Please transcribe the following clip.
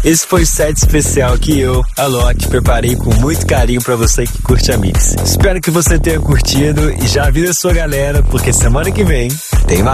Esse foi o set especial que eu, Alok, preparei com muito carinho pra você que curte a Mix. Espero que você tenha curtido e já avisa a sua galera, porque semana que vem tem mais.